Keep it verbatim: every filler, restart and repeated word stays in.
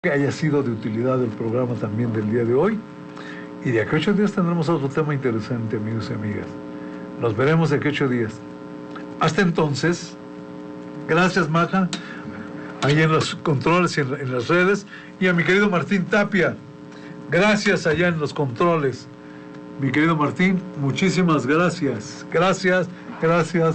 que haya sido de utilidad el programa también del día de hoy. Y de aquí a ocho días tendremos otro tema interesante, amigos y amigas. Nos veremos de aquí a ocho días. Hasta entonces, gracias, Maja, ahí en los controles y en, en las redes. Y a mi querido Martín Tapia, gracias allá en los controles. Mi querido Martín, muchísimas gracias. Gracias, gracias.